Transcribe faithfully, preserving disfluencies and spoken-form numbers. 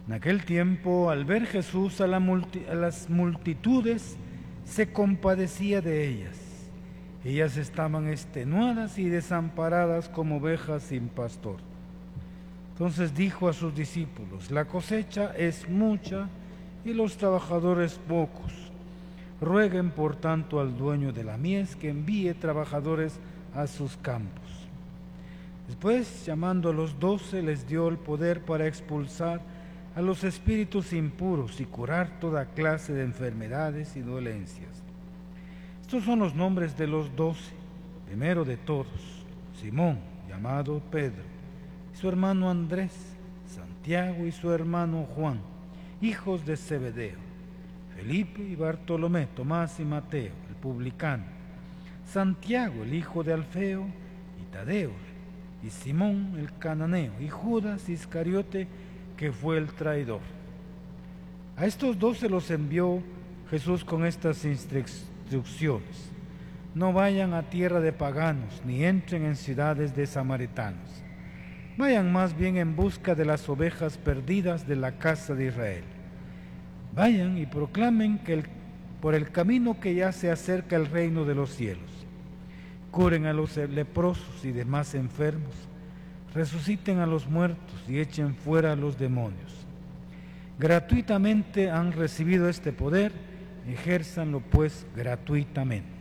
En aquel tiempo, al ver Jesús a, la multi, a las multitudes, se compadecía de ellas. Ellas estaban extenuadas y desamparadas como ovejas sin pastor. Entonces dijo a sus discípulos: la cosecha es mucha y los trabajadores pocos. Rueguen por tanto al dueño de la mies que envíe trabajadores a sus campos. Después, llamando a los doce, les dio el poder para expulsar a los espíritus impuros y curar toda clase de enfermedades y dolencias. Estos son los nombres de los doce. Primero de todos, Simón, llamado Pedro, y su hermano Andrés, Santiago y su hermano Juan, hijos de Zebedeo, Felipe y Bartolomé, Tomás y Mateo, el publicano, Santiago, el hijo de Alfeo, y Tadeo, y Simón el cananeo, y Judas Iscariote, que fue el traidor. A estos doce los envió Jesús con estas instrucciones: no vayan a tierra de paganos, ni entren en ciudades de samaritanos. Vayan más bien en busca de las ovejas perdidas de la casa de Israel. Vayan y proclamen que el, por el camino que ya se acerca el reino de los cielos. Curen a los leprosos y demás enfermos, resuciten a los muertos y echen fuera a los demonios. Gratuitamente han recibido este poder, ejérzanlo pues gratuitamente.